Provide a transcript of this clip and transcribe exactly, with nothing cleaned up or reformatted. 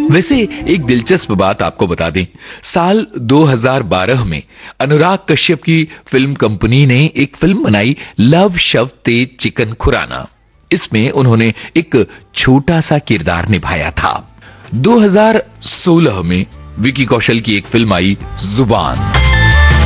वैसे एक दिलचस्प बात आपको बता दें, साल दो हज़ार बारह में अनुराग कश्यप की फिल्म कंपनी ने एक फिल्म बनाई लव शव ते चिकन खुराना। इसमें उन्होंने एक छोटा सा किरदार निभाया था। दो हज़ार सोलह में विकी कौशल की एक फिल्म आई जुबान।